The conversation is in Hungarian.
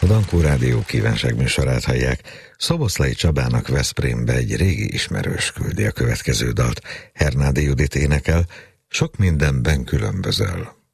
A Dankó Rádió kívánságműsorát hallják. Szoboszlai Csabának Veszprémbe egy régi ismerős küldi a következő dalt. Hernádi Judit énekel, sok mindenben különbözöl.